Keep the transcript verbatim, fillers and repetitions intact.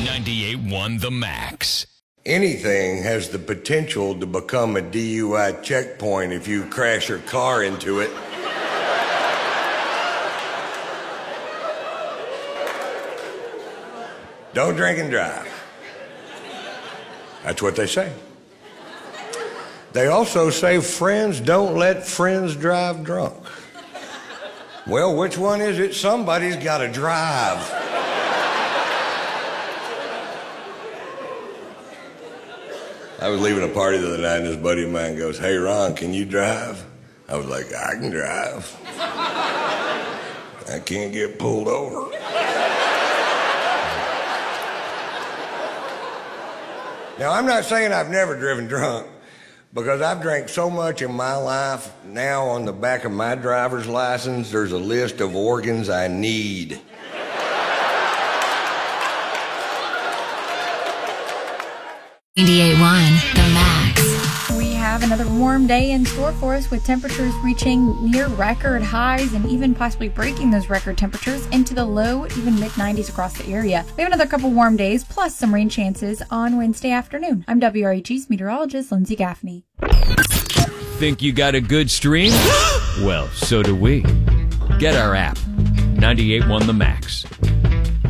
ninety-eight point one The Max. Anything has the potential to become a D U I checkpoint if you crash your car into it. Don't drink and drive. That's what they say. They also say friends don't let friends drive drunk. Well, which one is it? Somebody's got to drive. I was leaving a party the other night and this buddy of mine goes, "Hey, Ron, can you drive?" I was like, "I can drive. I can't get pulled over." Now, I'm not saying I've never driven drunk, because I've drank so much in my life. Now on the back of my driver's license, there's a list of organs I need. ninety-eight point one The Max. We have another warm day in store for us, with temperatures reaching near record highs and even possibly breaking those record temperatures into the low, even mid nineties across the area. We have another couple warm days plus some rain chances on Wednesday afternoon. I'm W R E G's meteorologist Lindsay Gaffney. Think you got a good stream? Well, so do we. Get our app, ninety-eight point one The Max.